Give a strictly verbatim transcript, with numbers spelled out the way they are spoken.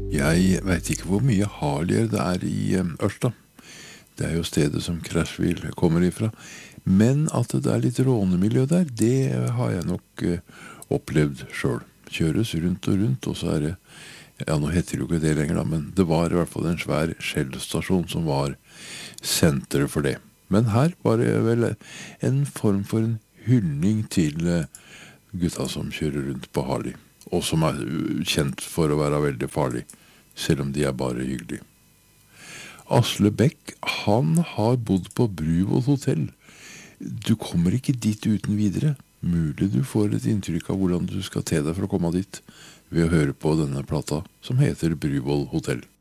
Jeg vet ikke hvor mye Harlier det er i eh, Ørsta. Det er jo stedet som Crashville kommer ifra. Men at det er litt rånemiljø der, det har jeg nok eh, opplevd selv. Kjøres rundt og rundt, og så er det, ja nå heter det jo ikke det lenger da, men det var i hvert fall en svær Shell-stasjon som var senteret for det. Men her var det vel en form for en hyldning til eh, gutta som kjører rundt på Harley, og som er uh, kjent for å være veldig farlig, selv om de er bare hyggelige. Asle Beck, han har bodd på Bruvoll hotell. Du kommer ikke dit uten videre. Mulig du får et inntrykk av hvordan du skal te deg for å komme dit, ved å høre på denne plata, som heter Bruvoll hotell.